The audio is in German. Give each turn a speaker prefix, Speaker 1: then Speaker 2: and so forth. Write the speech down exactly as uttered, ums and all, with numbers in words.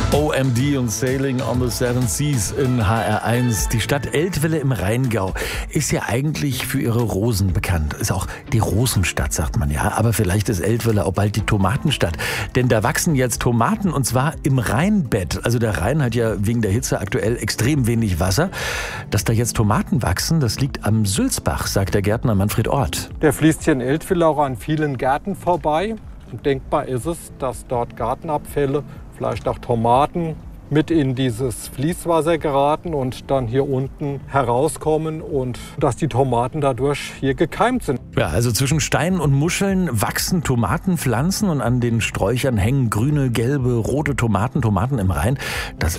Speaker 1: O M D und Sailing on the Seven Seas in H R eins. Die Stadt Eltville im Rheingau ist ja eigentlich für ihre Rosen bekannt. Ist auch die Rosenstadt, sagt man ja. Aber vielleicht ist Eltville auch bald die Tomatenstadt. Denn da wachsen jetzt Tomaten und zwar im Rheinbett. Also der Rhein hat ja wegen der Hitze aktuell extrem wenig Wasser. Dass da jetzt Tomaten wachsen, das liegt am Sülzbach, sagt der Gärtner Manfred Ort.
Speaker 2: Der fließt hier in Eltville auch an vielen Gärten vorbei. Und denkbar ist es, dass dort Gartenabfälle, vielleicht auch Tomaten, mit in dieses Fließwasser geraten und dann hier unten herauskommen und dass die Tomaten dadurch hier gekeimt sind.
Speaker 1: Ja, also zwischen Steinen und Muscheln wachsen Tomatenpflanzen und an den Sträuchern hängen grüne, gelbe, rote Tomaten, Tomaten im Rhein. Das